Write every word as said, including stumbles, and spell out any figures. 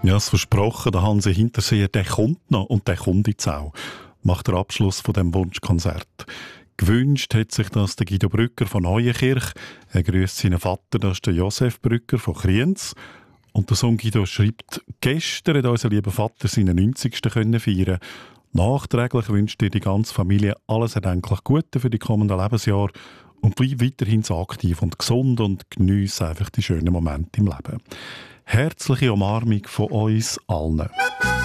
Ja, es versprochen, der Hansi Hinterseer, der kommt noch und der kommt jetzt auch. Macht der Abschluss von dem Wunschkonzert. Gewünscht hat sich das der Guido Brücker von Neuenkirch. Er grüßt seinen Vater, das ist der Josef Brücker von Kriens. Und der Sohn Guido schreibt, gestern hat unser lieber Vater seinen neunzigsten können feiern. Nachträglich wünscht dir die ganze Familie alles erdenklich Gute für die kommenden Lebensjahre und bleib weiterhin so aktiv und gesund und geniesse einfach die schönen Momente im Leben. Herzliche Umarmung von uns allen.